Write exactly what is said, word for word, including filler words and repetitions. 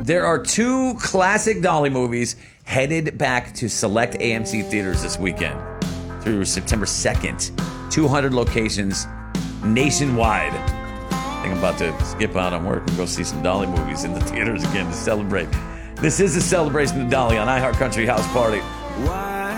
There are two classic Dolly movies headed back to select A M C theaters this weekend through September second. two hundred locations nationwide. I think I'm about to skip out on work and go see some Dolly movies in the theaters again to celebrate. This is a celebration of Dolly on iHeart Country House Party. Why